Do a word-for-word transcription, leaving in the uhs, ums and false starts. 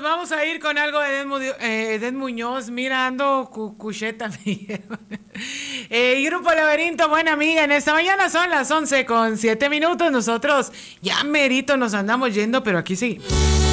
nos vamos a ir con algo de Edén, Mu- eh, Edén Muñoz, mirando cu Cucheta. eh, Grupo Laberinto, buena amiga, en esta mañana son las once con siete minutos, nosotros ya merito nos andamos yendo, pero aquí seguimos.